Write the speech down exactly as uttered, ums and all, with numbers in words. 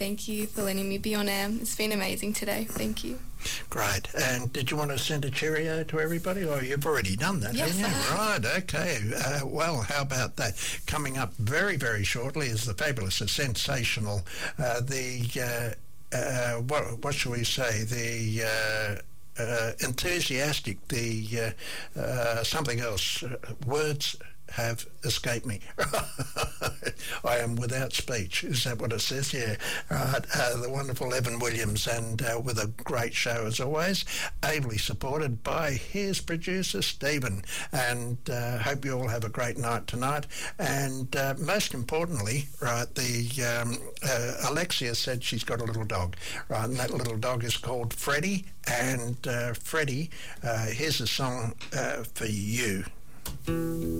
Thank you for letting me be on air. It's been amazing today. Thank you. Great. And did you want to send a cheerio to everybody? Or you've already done that, yes, haven't you? Right, okay. Uh, well, how about that? Coming up very, very shortly is the fabulous, the sensational, uh, the, uh, uh, what, what shall we say, the... Uh, Uh, enthusiastic, the uh, uh, something else. Uh, words have escaped me. I am without speech. Is that what it says? Yeah. Right. Uh, the wonderful Evan Williams, and uh, with a great show as always, ably supported by his producer Stephen. And uh, hope you all have a great night tonight. And uh, most importantly, right, the um, uh, Alexia said she's got a little dog, right, and that little dog is called Freddie. And uh, Freddie, uh, here's a song uh, for you.